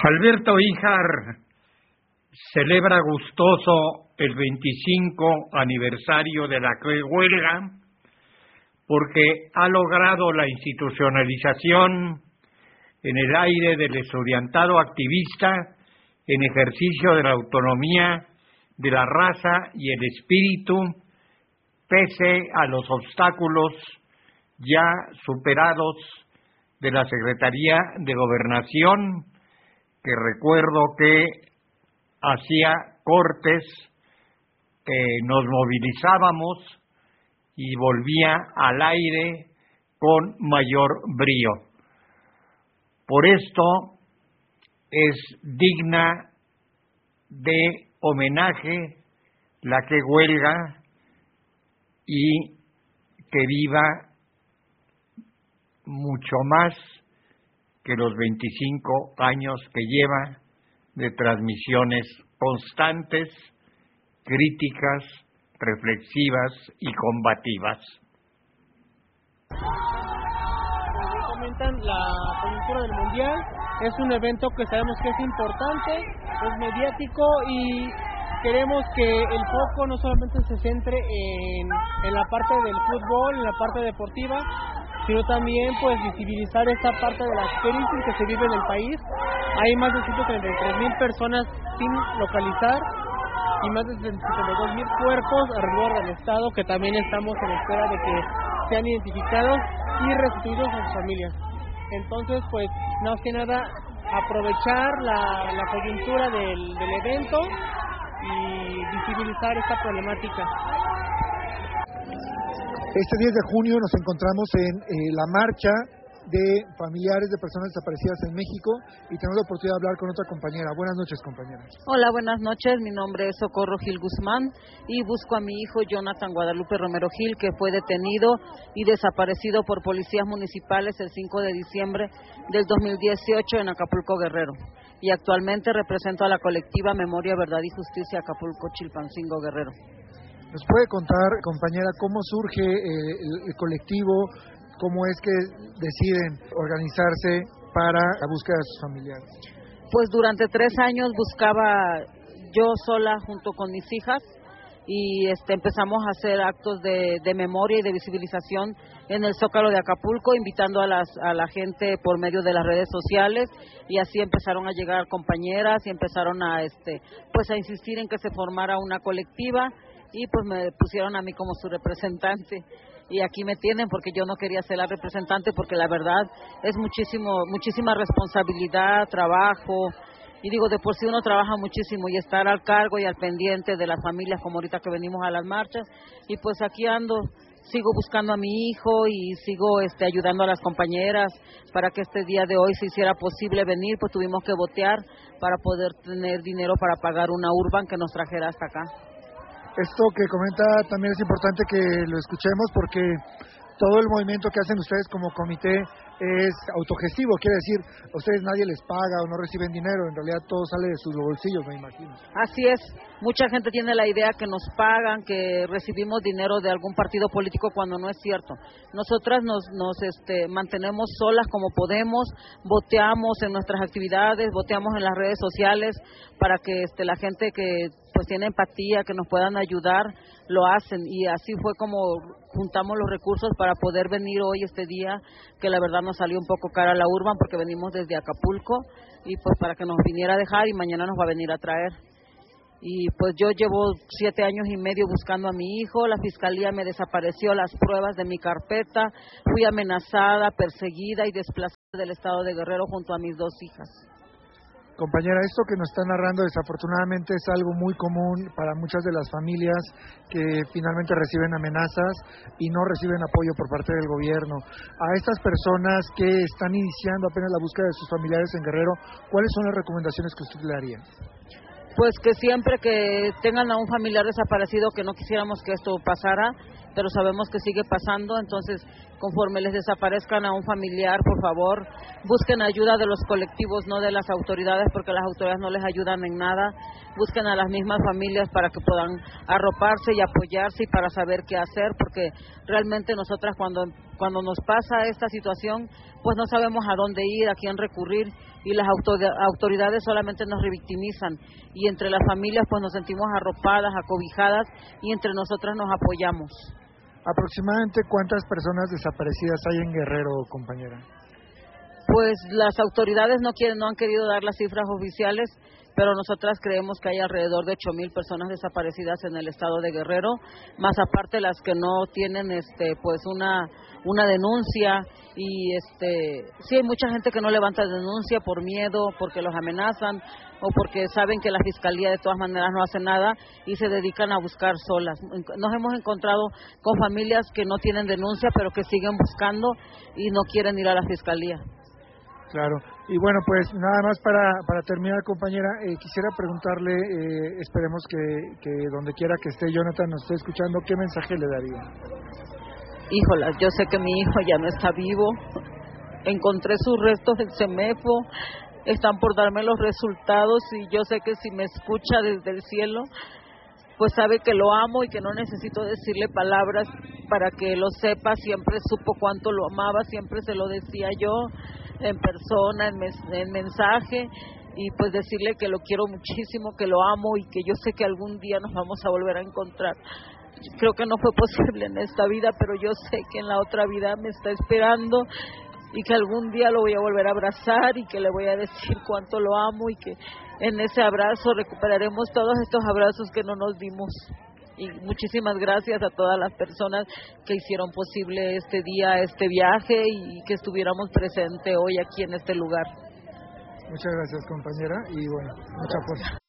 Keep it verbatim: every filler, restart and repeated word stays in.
Alberto Híjar celebra gustoso el veinticinco aniversario de la huelga porque ha logrado la institucionalización en el aire del estudiantado activista en ejercicio de la autonomía de la raza y el espíritu, pese a los obstáculos ya superados de la Secretaría de Gobernación, que recuerdo que hacía cortes, eh, nos movilizábamos y volvía al aire con mayor brío. Por esto es digna de homenaje la que huelga y que viva mucho más que los veinticinco años que lleva de transmisiones constantes, críticas, reflexivas y combativas. Como comentan, la coyuntura del Mundial es un evento que sabemos que es importante, es mediático y queremos que el foco no solamente se centre en, en la parte del fútbol, en la parte deportiva, sino también pues visibilizar esta parte de la crisis que se vive en el país. Hay más de ciento treinta y tres mil personas sin localizar y más de setenta y dos mil cuerpos alrededor del estado que también estamos en espera de que sean identificados y restituidos a sus familias. Entonces, pues, más que nada, aprovechar la, la coyuntura del, del evento y visibilizar esta problemática. Este diez de junio nos encontramos en eh, la marcha de familiares de personas desaparecidas en México y tenemos la oportunidad de hablar con otra compañera. Buenas noches, compañera. Hola, buenas noches. Mi nombre es Socorro Gil Guzmán y busco a mi hijo Jonathan Guadalupe Romero Gil, que fue detenido y desaparecido por policías municipales el cinco de diciembre del dos mil dieciocho en Acapulco, Guerrero. Y actualmente represento a la colectiva Memoria, Verdad y Justicia Acapulco, Chilpancingo, Guerrero. ¿Nos puede contar, compañera, cómo surge eh, el, el colectivo, cómo es que deciden organizarse para la búsqueda de sus familiares? Pues durante tres años buscaba yo sola junto con mis hijas y este, empezamos a hacer actos de, de memoria y de visibilización en el Zócalo de Acapulco, invitando a, las, a la gente por medio de las redes sociales, y así empezaron a llegar compañeras y empezaron a, este, pues a insistir en que se formara una colectiva. Y pues me pusieron a mí como su representante y aquí me tienen porque yo no quería ser la representante, porque la verdad es muchísimo muchísima responsabilidad, trabajo, y digo, de por sí uno trabaja muchísimo y estar al cargo y al pendiente de las familias, como ahorita que venimos a las marchas, y pues aquí ando, sigo buscando a mi hijo y sigo este ayudando a las compañeras para que este día de hoy se hiciera posible venir. Pues tuvimos que votear para poder tener dinero para pagar una urban que nos trajera hasta acá. Esto que comenta también es importante que lo escuchemos porque todo el movimiento que hacen ustedes como comité es autogestivo, quiere decir, a ustedes nadie les paga o no reciben dinero, en realidad todo sale de sus bolsillos, me imagino. Así es, mucha gente tiene la idea que nos pagan, que recibimos dinero de algún partido político, cuando no es cierto. Nosotras nos, nos este, mantenemos solas como podemos, voteamos en nuestras actividades, voteamos en las redes sociales para que este, la gente que pues tiene empatía, que nos puedan ayudar, lo hacen, y así fue como juntamos los recursos para poder venir hoy este día, que la verdad nos salió un poco cara la urban porque venimos desde Acapulco, y pues para que nos viniera a dejar y mañana nos va a venir a traer. Y pues yo llevo siete años y medio buscando a mi hijo, la fiscalía me desapareció las pruebas de mi carpeta, fui amenazada, perseguida y desplazada del estado de Guerrero junto a mis dos hijas. Compañera, esto que nos está narrando desafortunadamente es algo muy común para muchas de las familias que finalmente reciben amenazas y no reciben apoyo por parte del gobierno. A estas personas que están iniciando apenas la búsqueda de sus familiares en Guerrero, ¿cuáles son las recomendaciones que usted le haría? Pues que siempre que tengan a un familiar desaparecido, que no quisiéramos que esto pasara, pero sabemos que sigue pasando, entonces conforme les desaparezcan a un familiar, por favor, busquen ayuda de los colectivos, no de las autoridades, porque las autoridades no les ayudan en nada. Busquen a las mismas familias para que puedan arroparse y apoyarse y para saber qué hacer, porque realmente nosotras cuando, cuando nos pasa esta situación, pues no sabemos a dónde ir, a quién recurrir, y las autoridades solamente nos revictimizan, y entre las familias pues nos sentimos arropadas, acobijadas, y entre nosotras nos apoyamos. ¿Aproximadamente cuántas personas desaparecidas hay en Guerrero, compañera? Pues las autoridades no quieren, no han querido dar las cifras oficiales, pero nosotras creemos que hay alrededor de ocho mil personas desaparecidas en el estado de Guerrero, más aparte las que no tienen este pues una una denuncia, y este sí hay mucha gente que no levanta denuncia por miedo, porque los amenazan o porque saben que la fiscalía de todas maneras no hace nada y se dedican a buscar solas. Nos hemos encontrado con familias que no tienen denuncia pero que siguen buscando y no quieren ir a la fiscalía. Claro, y bueno, pues nada más para, para terminar, compañera, eh, quisiera preguntarle, eh, esperemos que, que donde quiera que esté Jonathan nos esté escuchando, ¿qué mensaje le daría? Híjolas, yo sé que mi hijo ya no está vivo, encontré sus restos en CEMEFO, están por darme los resultados, y yo sé que si me escucha desde el cielo, pues sabe que lo amo y que no necesito decirle palabras para que lo sepa. Siempre supo cuánto lo amaba, siempre se lo decía yo en persona, en, mes, en mensaje, y pues decirle que lo quiero muchísimo, que lo amo y que yo sé que algún día nos vamos a volver a encontrar. Creo que no fue posible en esta vida, pero yo sé que en la otra vida me está esperando y que algún día lo voy a volver a abrazar y que le voy a decir cuánto lo amo, y que en ese abrazo recuperaremos todos estos abrazos que no nos dimos. Y muchísimas gracias a todas las personas que hicieron posible este día, este viaje, y que estuviéramos presentes hoy aquí en este lugar. Muchas gracias, compañera, y bueno, mucha fuerza.